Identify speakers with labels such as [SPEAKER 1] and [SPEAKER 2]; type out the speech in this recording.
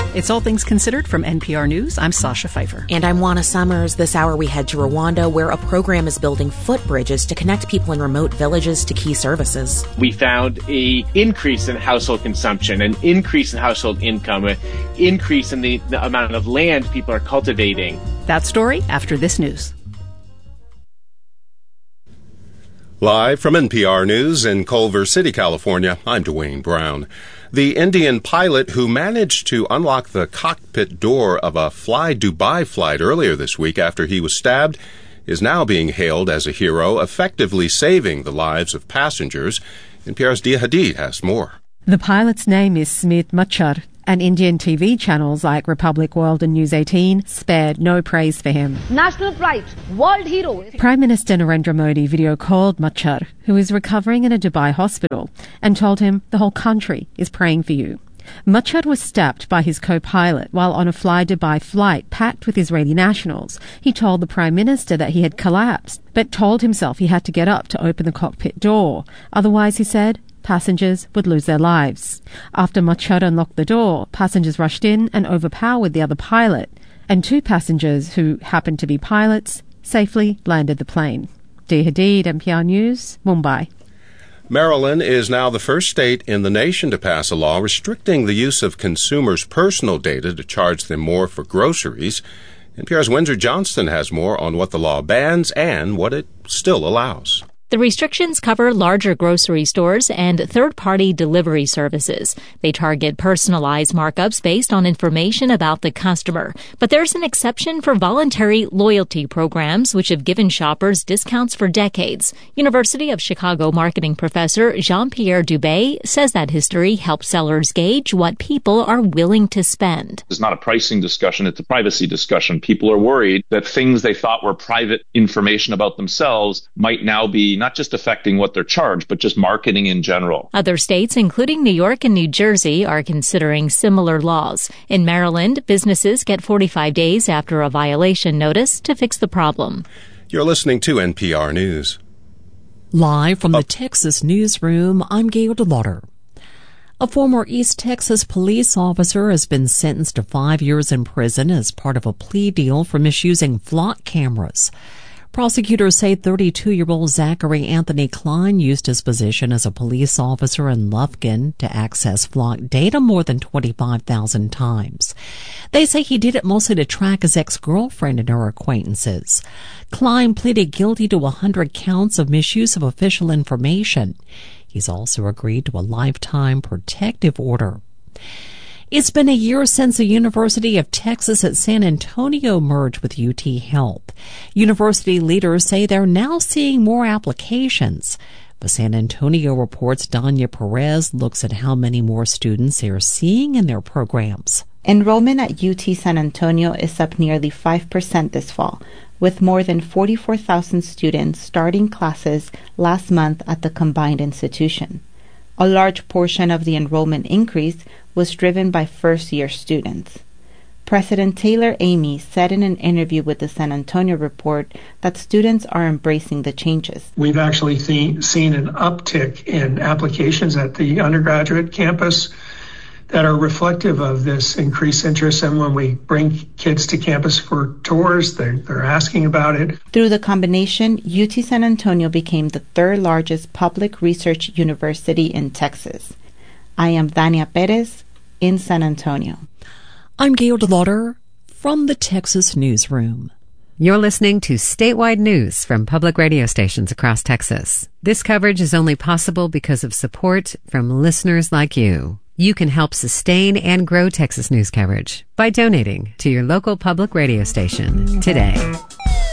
[SPEAKER 1] It's All Things Considered from NPR News. I'm Sasha Pfeiffer.
[SPEAKER 2] And I'm Juana Summers. This hour we head to Rwanda, where a program is building footbridges to connect people in remote villages to key services.
[SPEAKER 3] We found an increase in household consumption, an increase in household income, an increase in the amount of land people are cultivating.
[SPEAKER 1] That story after this news.
[SPEAKER 4] Live from NPR News in Culver City, California, I'm Dwayne Brown. The Indian pilot who managed to unlock the cockpit door of a Fly Dubai flight earlier this week after he was stabbed is now being hailed as a hero, effectively saving the lives of passengers. NPR's Dia Hadid has more.
[SPEAKER 5] The pilot's name is Smit Machar, and Indian TV channels like Republic World and News 18 spared no praise for him.
[SPEAKER 6] National pride, world hero.
[SPEAKER 5] Prime Minister Narendra Modi video called Machar, who is recovering in a Dubai hospital, and told him the whole country is praying for you. Machar was stabbed by his co-pilot while on a Fly Dubai flight packed with Israeli nationals. He told the Prime Minister that he had collapsed, but told himself he had to get up to open the cockpit door. Otherwise, he said, passengers would lose their lives. After Machar unlocked the door, passengers rushed in and overpowered the other pilot, and 2 passengers who happened to be pilots safely landed the plane. Dia Hadid, NPR News, Mumbai.
[SPEAKER 4] Maryland is now the first state in the nation to pass a law restricting the use of consumers' personal data to charge them more for groceries. NPR's Windsor Johnston has more on what the law bans and what it still allows.
[SPEAKER 7] The restrictions cover larger grocery stores and third-party delivery services. They target personalized markups based on information about the customer. But there's an exception for voluntary loyalty programs, which have given shoppers discounts for decades. University of Chicago marketing professor Jean-Pierre Dubé says that history helps sellers gauge what people are willing to spend.
[SPEAKER 8] It's not a pricing discussion, it's a privacy discussion. People are worried that things they thought were private information about themselves might now be not just affecting what they're charged, but just marketing in general.
[SPEAKER 7] Other states, including New York and New Jersey, are considering similar laws. In Maryland, businesses get 45 days after a violation notice to fix the problem.
[SPEAKER 4] You're listening to NPR News.
[SPEAKER 9] Live from the Texas newsroom, I'm Gail DeLauder. A former East Texas police officer has been sentenced to 5 years in prison as part of a plea deal for misusing flock cameras. Prosecutors say 32-year-old Zachary Anthony Klein used his position as a police officer in Lufkin to access flock data more than 25,000 times. They say he did it mostly to track his ex-girlfriend and her acquaintances. Klein pleaded guilty to 100 counts of misuse of official information. He's also agreed to a lifetime protective order. It's been a year since the University of Texas at San Antonio merged with UT Health. University leaders say they're now seeing more applications. But San Antonio Report's Danya Perez looks at how many more students they're seeing in their programs.
[SPEAKER 10] Enrollment at UT San Antonio is up nearly 5% this fall, with more than 44,000 students starting classes last month at the combined institution. A large portion of the enrollment increase was driven by first-year students. President Taylor Amy said in an interview with the San Antonio Report that students are embracing the changes.
[SPEAKER 11] We've actually seen an uptick in applications at the undergraduate campus that are reflective of this increased interest. And when we bring kids to campus for tours, they're asking about it.
[SPEAKER 10] Through the combination, UT San Antonio became the third largest public research university in Texas. I am Dania Perez in San Antonio.
[SPEAKER 9] I'm Gail DeLauder from the Texas newsroom.
[SPEAKER 12] You're listening to statewide news from public radio stations across Texas. This coverage is only possible because of support from listeners like you. You can help sustain and grow Texas news coverage by donating to your local public radio station today.